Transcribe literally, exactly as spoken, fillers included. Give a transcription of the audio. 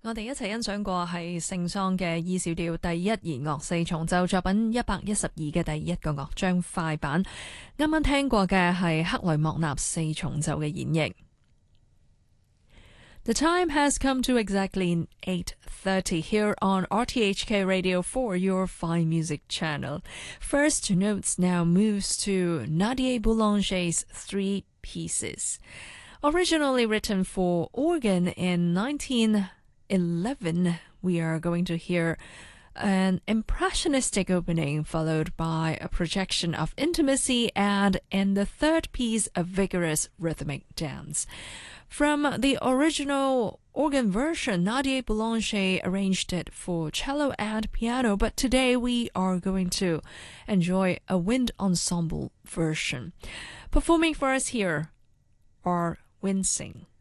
我哋一齊欣賞過係聖桑嘅 E 小調第一弦樂四重奏作品一百一十二嘅第一個樂章快板，啱啱聽過嘅係克雷莫納四重奏嘅演繹。The time has come to exactly eight thirty here on R T H K Radio for your fine music channel. First notes now moves to Nadia Boulanger's Three Pieces. Originally written for organ in nineteen eleven, we are going to hear an impressionistic opening followed by a projection of intimacy and in the third piece a vigorous rhythmic dance. From the original organ version, Nadia Boulanger arranged it for cello and piano, but today we are going to enjoy a wind ensemble version. Performing for us here are Winsing.